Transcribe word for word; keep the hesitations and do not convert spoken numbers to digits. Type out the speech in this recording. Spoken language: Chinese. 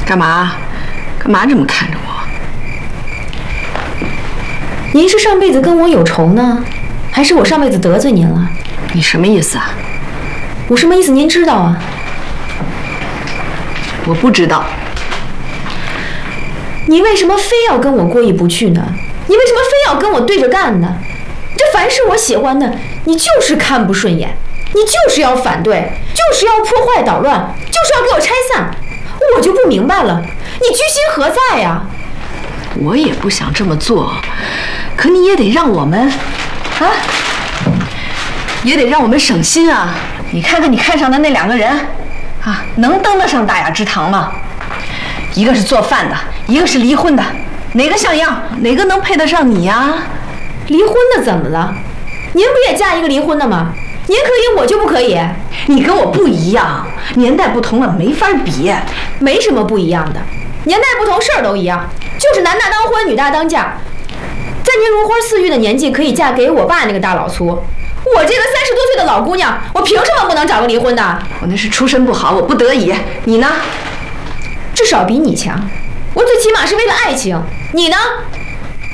干嘛？干嘛这么看着我？ 您是上辈子跟我有仇呢，还是我上辈子得罪您了？ 你什么意思啊？ 我什么意思您知道啊？ 我不知道。 你为什么非要跟我过意不去呢？你为什么非要跟我对着干呢？这凡是我喜欢的，你就是看不顺眼，你就是要反对，就是要破坏捣乱，就是要给我拆散，我就不明白了，你居心何在呀？ 我也不想这么做，可你也得让我们，啊，也得让我们省心啊！你看看你看上的那两个人，啊，能登得上大雅之堂吗？一个是做饭的，一个是离婚的，哪个像样？哪个能配得上你呀？ 离婚的怎么了？您不也嫁一个离婚的吗？您可以，我就不可以？ 你跟我不一样，年代不同了，没法比。 没什么不一样的，年代不同，事儿都一样，就是男大当婚，女大当嫁。在您如花似玉的年纪，可以嫁给我爸那个大老粗。我这个三十多岁的老姑娘，我凭什么不能找个离婚的？ 我那是出身不好，我不得已。你呢？ 至少比你强，我最起码是为了爱情。你呢？